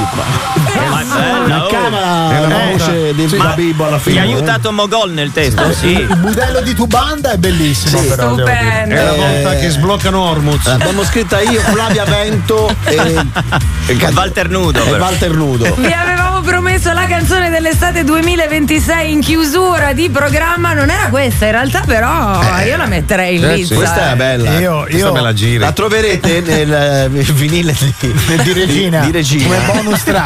la voce del Babibbo alla fine. Ti ha aiutato Mogol nel testo? Sì. Il budello di Tubanda è bellissimo, però. Stupendo. È la volta che sbloccano Ormuz. Abbiamo scritta io, Flavia Vento e Walter Nudo. E Walter Nudo. Vi avevamo promesso la canzone dell'estate 2026 in chiusura di programma, non era questa in realtà, però io la metterei in lista. Questa è bella. Io me la giri. La troverete nel vinile di Regina. Di Regina. Come bonus track.